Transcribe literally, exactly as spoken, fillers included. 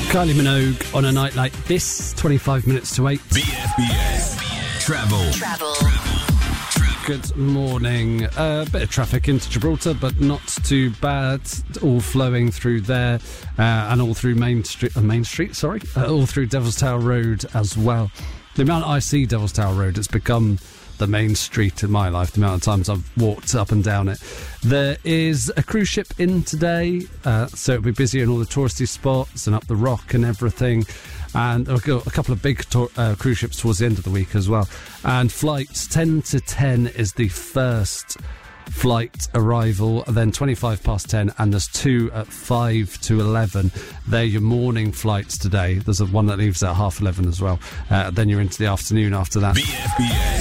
Kylie Minogue on a night like this, twenty-five minutes to eight. B F B S Travel. Travel. Good morning. A uh, bit of traffic into Gibraltar, but not too bad. All flowing through there uh, and all through Main Street. Uh, Main Street, sorry, uh, all through Devil's Tower Road as well. The amount I see Devil's Tower Road, it's become the main street in my life. The amount of times I've walked up and down it. There is a cruise ship in today, uh, so it'll be busy in all the touristy spots and up the rock and everything. And I've got a couple of big to- uh, cruise ships towards the end of the week as well. And flights ten to ten is the first flight arrival, then twenty-five past ten, and there's two at five to eleven. They're your morning flights today. There's a one that leaves at half eleven as well. Uh, then you're into the afternoon after that. B F B S